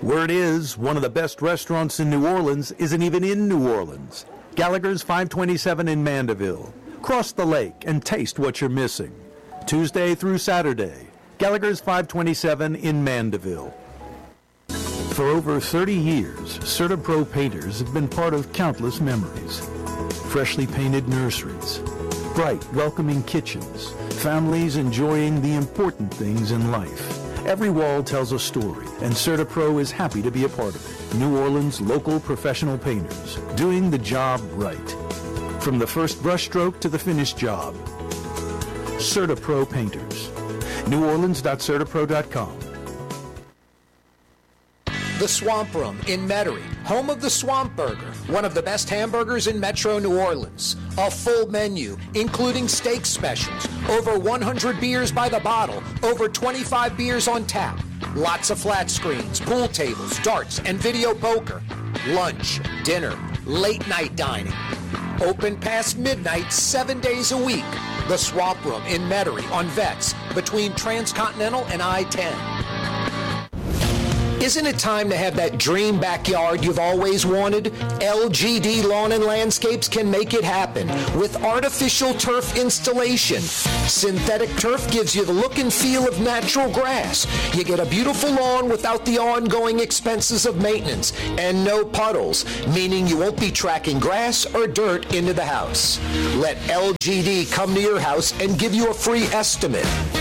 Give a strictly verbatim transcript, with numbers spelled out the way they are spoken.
Word is, one of the best restaurants in New Orleans isn't even in New Orleans. Gallagher's five twenty-seven in Mandeville. Cross the lake and taste what you're missing. Tuesday through Saturday, Gallagher's five twenty-seven in Mandeville. For over thirty years, CertaPro painters have been part of countless memories. Freshly painted nurseries, bright, welcoming kitchens, families enjoying the important things in life. Every wall tells a story, and CertaPro is happy to be a part of it. New Orleans' local professional painters, doing the job right. From the first brushstroke to the finished job. CertaPro Painters. New Orleans dot Certapro dot com. The Swamp Room in Metairie, home of the Swamp Burger, one of the best hamburgers in Metro New Orleans. A full menu, including steak specials, over one hundred beers by the bottle, over twenty-five beers on tap, lots of flat screens, pool tables, darts, and video poker, lunch, dinner, late night dining. Open past midnight, seven days a week. The Swamp Room in Metairie on Vets, between Transcontinental and I ten. Isn't it time to have that dream backyard you've always wanted? L G D Lawn and Landscapes can make it happen with artificial turf installation. Synthetic turf gives you the look and feel of natural grass. You get a beautiful lawn without the ongoing expenses of maintenance and no puddles, meaning you won't be tracking grass or dirt into the house. Let L G D come to your house and give you a free estimate.